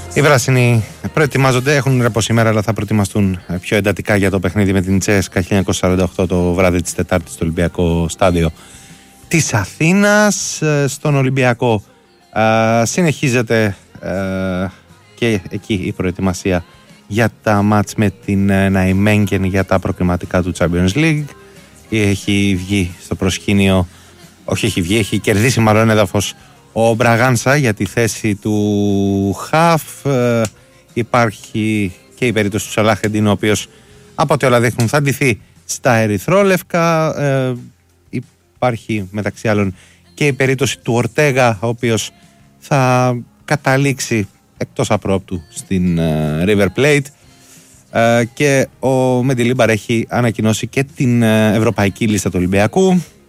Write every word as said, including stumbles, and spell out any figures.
Οι πράσινοι προετοιμάζονται, έχουν ρεπό σήμερα, αλλά θα προετοιμαστούν πιο εντατικά για το παιχνίδι με την Τσέσκα χίλια εννιακόσια σαράντα οκτώ το βράδυ της Τετάρτης στο Ολυμπιακό Στάδιο της Αθήνας. Στον Ολυμπιακό α, συνεχίζεται α, και εκεί η προετοιμασία για τα μάτς με την Ναϊμέγγεν για τα προκριματικά του Champions League. Έχει βγει στο προσκήνιο, όχι έχει βγει, έχει κερδίσει μάλλον έδαφος ο Μπραγάνσα για τη θέση του Χαφ. Ε, υπάρχει και η περίπτωση του Σαλάχεντιν, ο οποίος από ό,τι όλα δείχνουν θα ντυθεί στα ερυθρόλευκα. Ε, υπάρχει μεταξύ άλλων και η περίπτωση του Ορτέγα, ο οποίος θα καταλήξει εκτός απρόπτου στην ε, River Plate. Ε, και ο Μεντιλίμπαρ έχει ανακοινώσει και την ε, ευρωπαϊκή λίστα του Ολυμπιακού.